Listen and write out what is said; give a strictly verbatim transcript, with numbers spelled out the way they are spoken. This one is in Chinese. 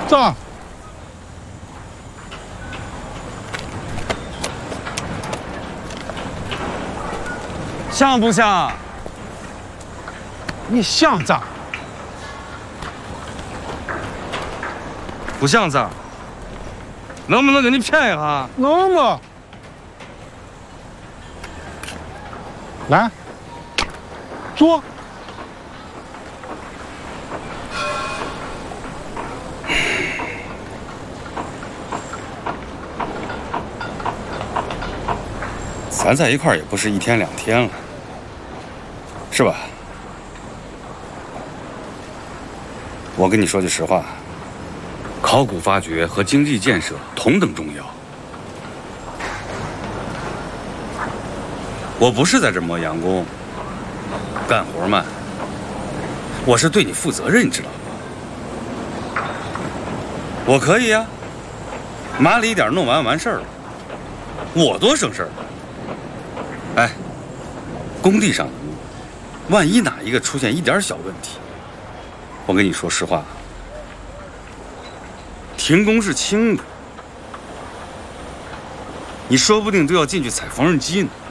走。 像不像？ 你像咋？ 不像咋？能不能给你骗一下？ 能不？来，坐。 咱在一块儿也不是一天两天了，是吧？我跟你说句实话，考古发掘和经济建设同等重要。我不是在这磨洋工，干活慢，我是对你负责任，你知道吗？我可以呀、啊，麻利一点弄完完事儿了，我多省事儿。哎，工地上的路，万一哪一个出现一点小问题，我跟你说实话，停工是轻的，你说不定都要进去踩缝纫机呢。